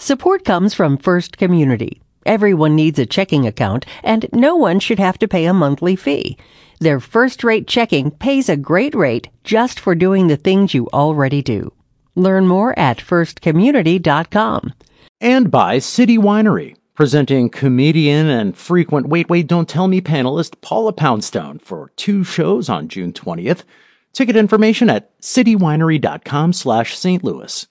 Support comes from First Community. Everyone needs a checking account, and no one should have to pay a monthly fee. Their first-rate checking pays a great rate just for doing the things you already do. Learn more at firstcommunity.com. And by City Winery, presenting comedian and frequent Wait, Don't Tell Me panelist Paula Poundstone for 2 shows on June 20th. Ticket information at citywinery.com/St. Louis.